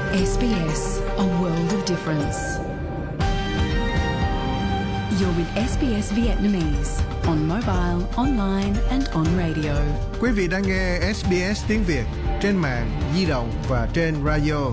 SBS, a world of difference. You're with SBS Vietnamese on mobile, online and on radio. Quý vị đang nghe SBS tiếng Việt trên mạng, di động và trên radio.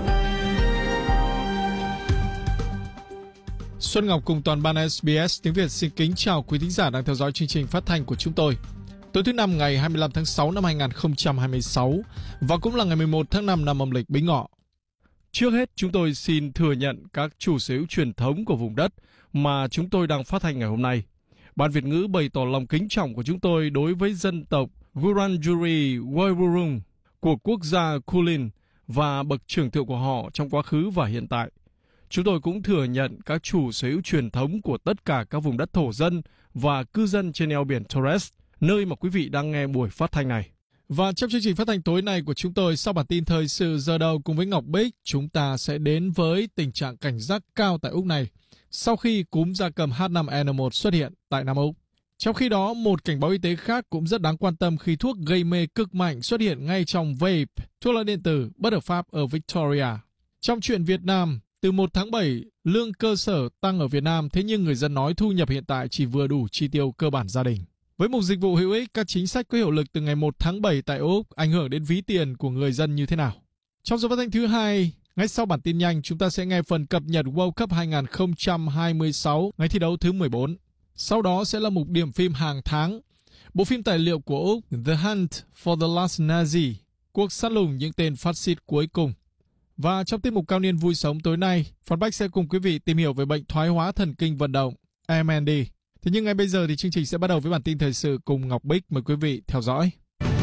Xuân Ngọc cùng toàn ban SBS tiếng Việt xin kính chào quý thính giả đang theo dõi chương trình phát thanh của chúng tôi. Tối thứ Năm ngày 25 tháng 6 năm 2026 và cũng là ngày 11 tháng 5 năm âm lịch Bính Ngọ. Trước hết, chúng tôi xin thừa nhận các chủ sở hữu truyền thống của vùng đất mà chúng tôi đang phát thanh ngày hôm nay. Ban Việt ngữ bày tỏ lòng kính trọng của chúng tôi đối với dân tộc Wurundjeri Woiwurrung của quốc gia Kulin và bậc trưởng thượng của họ trong quá khứ và hiện tại. Chúng tôi cũng thừa nhận các chủ sở hữu truyền thống của tất cả các vùng đất thổ dân và cư dân trên eo biển Torres, nơi mà quý vị đang nghe buổi phát thanh này. Và trong chương trình phát thanh tối nay của chúng tôi, sau bản tin thời sự giờ đầu cùng với Ngọc Bích, chúng ta sẽ đến với tình trạng cảnh giác cao tại Úc này sau khi cúm gia cầm H5N1 xuất hiện tại Nam Úc. Trong khi đó, một cảnh báo y tế khác cũng rất đáng quan tâm khi thuốc gây mê cực mạnh xuất hiện ngay trong vape, thuốc lá điện tử bất hợp pháp ở Victoria. Trong chuyện Việt Nam, từ 1 tháng 7, lương cơ sở tăng ở Việt Nam, thế nhưng người dân nói thu nhập hiện tại chỉ vừa đủ chi tiêu cơ bản gia đình. Với mục dịch vụ hữu ích, các chính sách có hiệu lực từ ngày 1 tháng 7 tại Úc ảnh hưởng đến ví tiền của người dân như thế nào? Trong số phát thanh thứ 2, ngay sau bản tin nhanh, chúng ta sẽ nghe phần cập nhật World Cup 2026, ngày thi đấu thứ 14. Sau đó sẽ là mục điểm phim hàng tháng, bộ phim tài liệu của Úc The Hunt for the Last Nazi, cuộc săn lùng những tên phát xít cuối cùng. Và trong tiết mục Cao niên vui sống tối nay, Phan Bách sẽ cùng quý vị tìm hiểu về bệnh thoái hóa thần kinh vận động, MND. Thế nhưng ngay bây giờ thì chương trình sẽ bắt đầu với bản tin thời sự cùng Ngọc Bích. Mời quý vị theo dõi.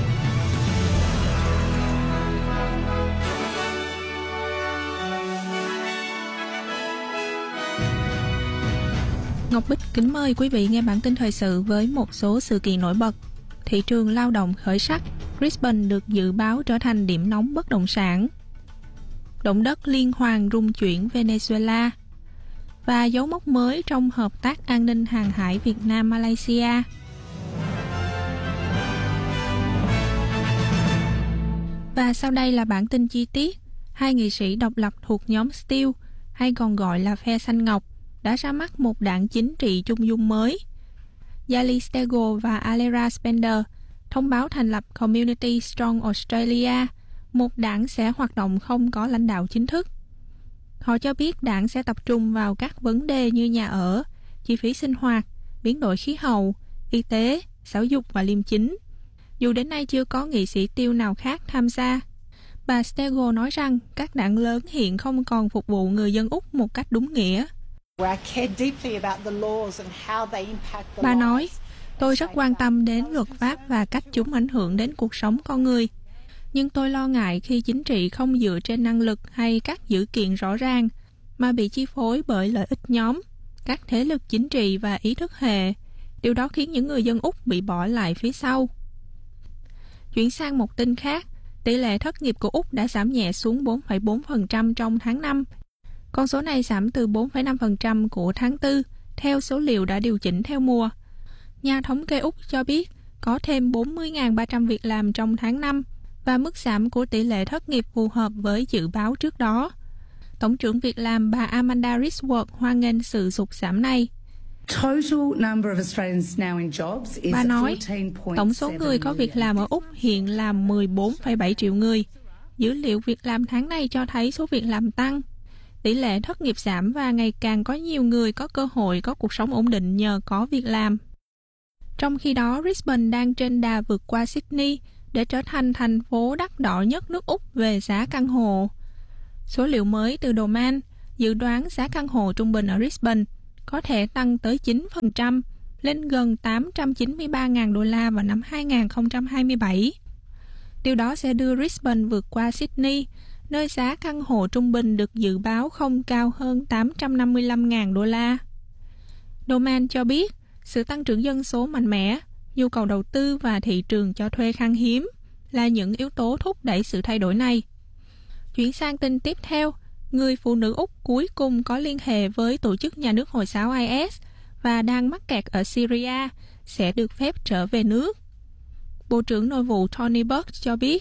Ngọc Bích kính mời quý vị nghe bản tin thời sự với một số sự kiện nổi bật. Thị trường lao động khởi sắc, Brisbane được dự báo trở thành điểm nóng bất động sản. Động đất liên hoàn rung chuyển Venezuela. Và dấu mốc mới trong hợp tác an ninh hàng hải Việt Nam-Malaysia. Và sau đây là bản tin chi tiết. Hai nghệ sĩ độc lập thuộc nhóm Steel, hay còn gọi là phe xanh ngọc, đã ra mắt một đảng chính trị trung dung mới. Yali Steggall và Alera Spender thông báo thành lập Community Strong Australia, một đảng sẽ hoạt động không có lãnh đạo chính thức. Họ cho biết đảng sẽ tập trung vào các vấn đề như nhà ở, chi phí sinh hoạt, biến đổi khí hậu, y tế, giáo dục và liêm chính. Dù đến nay chưa có nghị sĩ tiêu nào khác tham gia. Bà Steggall nói rằng các đảng lớn hiện không còn phục vụ người dân Úc một cách đúng nghĩa. Bà nói, tôi rất quan tâm đến luật pháp và cách chúng ảnh hưởng đến cuộc sống con người. Nhưng tôi lo ngại khi chính trị không dựa trên năng lực hay các dữ kiện rõ ràng, mà bị chi phối bởi lợi ích nhóm, các thế lực chính trị và ý thức hệ. Điều đó khiến những người dân Úc bị bỏ lại phía sau. Chuyển sang một tin khác, tỷ lệ thất nghiệp của Úc đã giảm nhẹ xuống 4,4% trong tháng 5. Con số này giảm từ 4,5% của tháng 4, theo số liệu đã điều chỉnh theo mùa. Nhà thống kê Úc cho biết có thêm 40.300 việc làm trong tháng 5, và mức giảm của tỷ lệ thất nghiệp phù hợp với dự báo trước đó. Tổng trưởng Việc làm bà Amanda Risworth hoan nghênh sự sụt giảm này. Bà nói, tổng số người có việc làm ở Úc hiện là 14,7 triệu người. Dữ liệu việc làm tháng này cho thấy số việc làm tăng. Tỷ lệ thất nghiệp giảm và ngày càng có nhiều người có cơ hội có cuộc sống ổn định nhờ có việc làm. Trong khi đó, Brisbane đang trên đà vượt qua Sydney để trở thành thành phố đắt đỏ nhất nước Úc về giá căn hộ. Số liệu mới từ Domain dự đoán giá căn hộ trung bình ở Brisbane có thể tăng tới 9%, lên gần $893,000 vào năm 2027. Điều đó sẽ đưa Brisbane vượt qua Sydney, nơi giá căn hộ trung bình được dự báo không cao hơn $855,000. Domain cho biết, sự tăng trưởng dân số mạnh mẽ, nhu cầu đầu tư và thị trường cho thuê khan hiếm là những yếu tố thúc đẩy sự thay đổi này. Chuyển sang tin tiếp theo, người phụ nữ Úc cuối cùng có liên hệ với tổ chức nhà nước Hồi giáo IS và đang mắc kẹt ở Syria sẽ được phép trở về nước. Bộ trưởng Nội vụ Tony Burke cho biết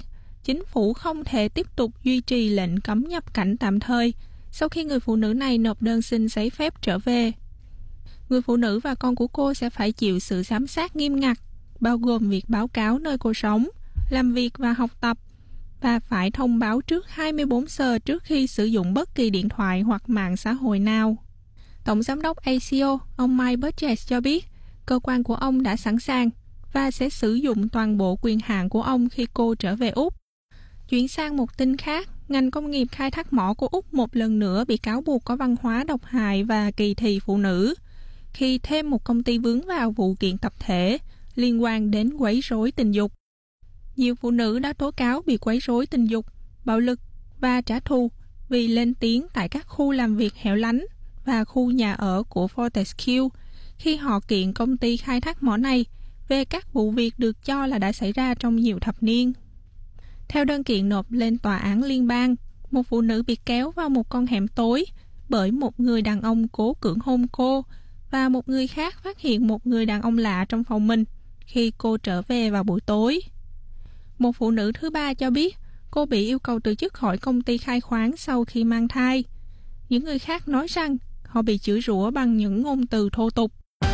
chính phủ không thể tiếp tục duy trì lệnh cấm nhập cảnh tạm thời sau khi người phụ nữ này nộp đơn xin giấy phép trở về. Người phụ nữ và con của cô sẽ phải chịu sự giám sát nghiêm ngặt, bao gồm việc báo cáo nơi cô sống, làm việc và học tập, và phải thông báo trước 24 giờ trước khi sử dụng bất kỳ điện thoại hoặc mạng xã hội nào. Tổng giám đốc ACO, ông Mike Burgess cho biết, cơ quan của ông đã sẵn sàng và sẽ sử dụng toàn bộ quyền hạn của ông khi cô trở về Úc. Chuyển sang một tin khác, ngành công nghiệp khai thác mỏ của Úc một lần nữa bị cáo buộc có văn hóa độc hại và kỳ thị phụ nữ, khi thêm một công ty vướng vào vụ kiện tập thể liên quan đến quấy rối tình dục. Nhiều phụ nữ đã tố cáo bị quấy rối tình dục, bạo lực và trả thù vì lên tiếng tại các khu làm việc hẻo lánh và khu nhà ở của Fortescue khi họ kiện công ty khai thác mỏ này về các vụ việc được cho là đã xảy ra trong nhiều thập niên. Theo đơn kiện nộp lên tòa án liên bang, một phụ nữ bị kéo vào một con hẻm tối bởi một người đàn ông cố cưỡng hôn cô, và một người khác phát hiện một người đàn ông lạ trong phòng mình khi cô trở về vào buổi tối. Một phụ nữ thứ ba cho biết cô bị yêu cầu từ chức khỏi công ty khai khoáng sau khi mang thai. Những người khác nói rằng họ bị chửi rủa bằng những ngôn từ thô tục.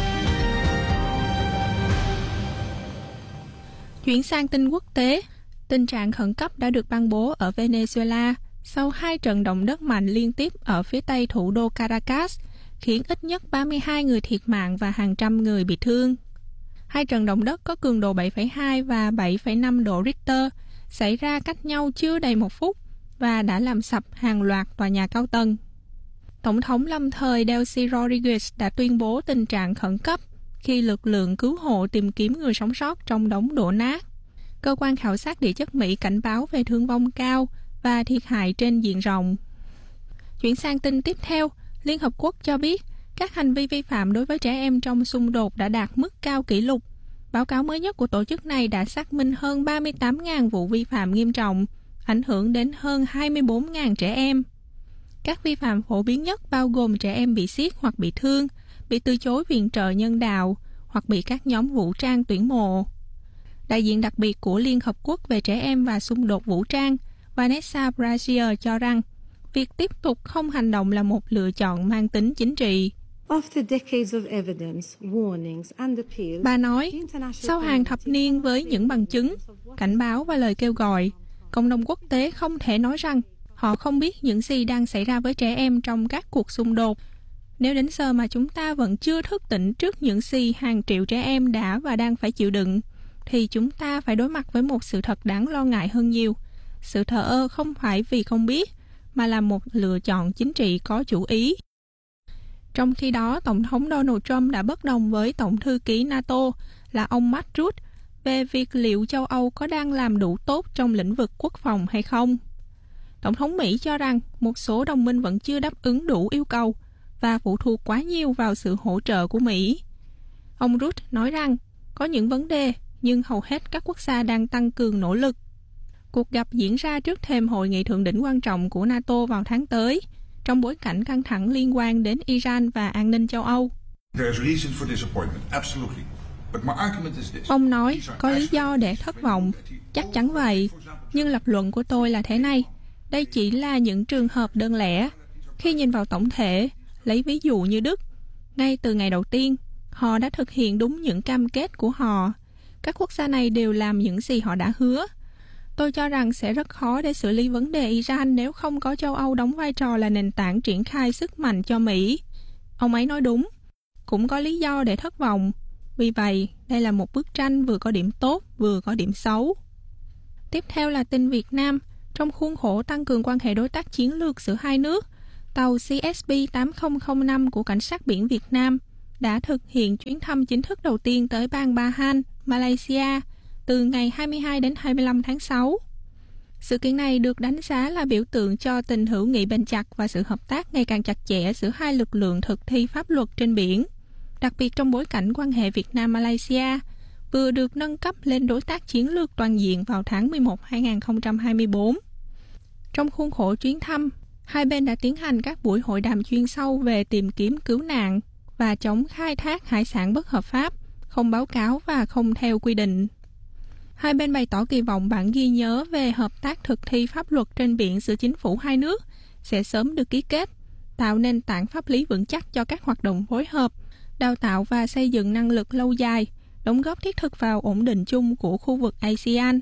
Chuyển sang tin quốc tế, tình trạng khẩn cấp đã được ban bố ở Venezuela sau 2 trận động đất mạnh liên tiếp ở phía tây thủ đô Caracas, khiến ít nhất 32 người thiệt mạng và hàng trăm người bị thương. 2 trận động đất có cường độ 7,2 và 7,5 độ Richter xảy ra cách nhau chưa đầy 1 phút và đã làm sập hàng loạt tòa nhà cao tầng. Tổng thống lâm thời Delcy Rodriguez đã tuyên bố tình trạng khẩn cấp khi lực lượng cứu hộ tìm kiếm người sống sót trong đống đổ nát. Cơ quan khảo sát địa chất Mỹ cảnh báo về thương vong cao và thiệt hại trên diện rộng. Chuyển sang tin tiếp theo, Liên Hợp Quốc cho biết các hành vi vi phạm đối với trẻ em trong xung đột đã đạt mức cao kỷ lục. Báo cáo mới nhất của tổ chức này đã xác minh hơn 38.000 vụ vi phạm nghiêm trọng, ảnh hưởng đến hơn 24.000 trẻ em. Các vi phạm phổ biến nhất bao gồm trẻ em bị giết hoặc bị thương, bị từ chối viện trợ nhân đạo hoặc bị các nhóm vũ trang tuyển mộ. Đại diện đặc biệt của Liên Hợp Quốc về trẻ em và xung đột vũ trang, Vanessa Brazier cho rằng việc tiếp tục không hành động là một lựa chọn mang tính chính trị. Bà nói, sau hàng thập niên với những bằng chứng, cảnh báo và lời kêu gọi, cộng đồng quốc tế không thể nói rằng họ không biết những gì đang xảy ra với trẻ em trong các cuộc xung đột. Nếu đến giờ mà chúng ta vẫn chưa thức tỉnh trước những gì hàng triệu trẻ em đã và đang phải chịu đựng, thì chúng ta phải đối mặt với một sự thật đáng lo ngại hơn nhiều. Sự thờ ơ không phải vì không biết, mà là một lựa chọn chính trị có chủ ý. Trong khi đó, Tổng thống Donald Trump đã bất đồng với Tổng thư ký NATO là ông Mark Rutte về việc liệu châu Âu có đang làm đủ tốt trong lĩnh vực quốc phòng hay không. Tổng thống Mỹ cho rằng một số đồng minh vẫn chưa đáp ứng đủ yêu cầu và phụ thuộc quá nhiều vào sự hỗ trợ của Mỹ. Ông Rutte nói rằng có những vấn đề, nhưng hầu hết các quốc gia đang tăng cường nỗ lực. Cuộc gặp diễn ra trước thềm hội nghị thượng đỉnh quan trọng của NATO vào tháng tới, trong bối cảnh căng thẳng liên quan đến Iran và an ninh châu Âu. Ông nói, có lý do để thất vọng, chắc chắn vậy, nhưng lập luận của tôi là thế này, đây chỉ là những trường hợp đơn lẻ. Khi nhìn vào tổng thể, lấy ví dụ như Đức, ngay từ ngày đầu tiên, họ đã thực hiện đúng những cam kết của họ. Các quốc gia này đều làm những gì họ đã hứa. Tôi cho rằng sẽ rất khó để xử lý vấn đề Iran nếu không có châu Âu đóng vai trò là nền tảng triển khai sức mạnh cho Mỹ. Ông ấy nói đúng, cũng có lý do để thất vọng. Vì vậy, đây là một bức tranh vừa có điểm tốt, vừa có điểm xấu. Tiếp theo là tin Việt Nam. Trong khuôn khổ tăng cường quan hệ đối tác chiến lược giữa hai nước, tàu CSB 8005 của Cảnh sát biển Việt Nam đã thực hiện chuyến thăm chính thức đầu tiên tới bang Bahan, Malaysia, từ ngày 22 đến 25 tháng 6. Sự kiện này được đánh giá là biểu tượng cho tình hữu nghị bền chặt và sự hợp tác ngày càng chặt chẽ giữa hai lực lượng thực thi pháp luật trên biển, đặc biệt trong bối cảnh quan hệ Việt Nam-Malaysia vừa được nâng cấp lên đối tác chiến lược toàn diện vào tháng 11 2024. Trong khuôn khổ chuyến thăm, hai bên đã tiến hành các buổi hội đàm chuyên sâu về tìm kiếm cứu nạn và chống khai thác hải sản bất hợp pháp, không báo cáo và không theo quy định. Hai bên bày tỏ kỳ vọng bản ghi nhớ về hợp tác thực thi pháp luật trên biển giữa chính phủ hai nước sẽ sớm được ký kết, tạo nền tảng pháp lý vững chắc cho các hoạt động phối hợp, đào tạo và xây dựng năng lực lâu dài, đóng góp thiết thực vào ổn định chung của khu vực ASEAN.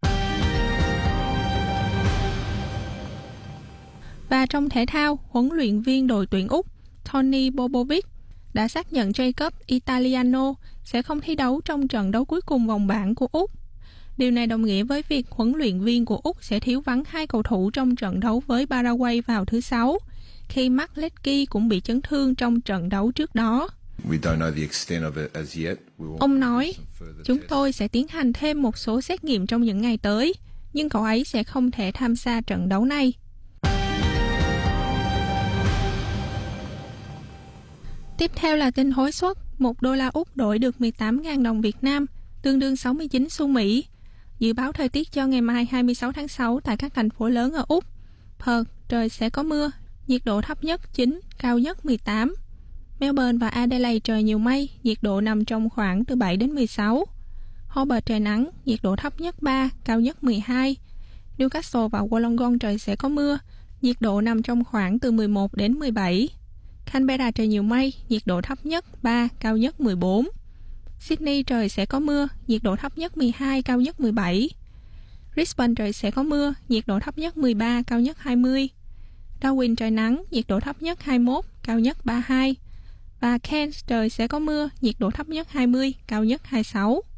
Và trong thể thao, huấn luyện viên đội tuyển Úc Tony Popovic đã xác nhận Jacob Italiano sẽ không thi đấu trong trận đấu cuối cùng vòng bảng của Úc. Điều này đồng nghĩa với việc huấn luyện viên của Úc sẽ thiếu vắng 2 cầu thủ trong trận đấu với Paraguay vào thứ Sáu, khi Mark Leckey cũng bị chấn thương trong trận đấu trước đó. Ông nói, chúng tôi sẽ tiến hành thêm một số xét nghiệm trong những ngày tới, nhưng cậu ấy sẽ không thể tham gia trận đấu này. Tiếp theo là tin hối suất, $1 Úc đổi được 18.000 đồng Việt Nam, tương đương 69 xu Mỹ. Dự báo thời tiết cho ngày mai 26 tháng 6 tại các thành phố lớn ở Úc. Perth, trời sẽ có mưa, nhiệt độ thấp nhất 9, cao nhất 18. Melbourne và Adelaide trời nhiều mây, nhiệt độ nằm trong khoảng từ 7 đến 16. Hobart trời nắng, nhiệt độ thấp nhất 3, cao nhất 12. Newcastle và Wollongong trời sẽ có mưa, nhiệt độ nằm trong khoảng từ 11 đến 17. Canberra trời nhiều mây, nhiệt độ thấp nhất 3, cao nhất 14. Sydney trời sẽ có mưa, nhiệt độ thấp nhất 12, cao nhất 17. Brisbane trời sẽ có mưa, nhiệt độ thấp nhất 13, cao nhất 20. Darwin trời nắng, nhiệt độ thấp nhất 21, cao nhất 32. Và Cairns trời sẽ có mưa, nhiệt độ thấp nhất 20, cao nhất 26.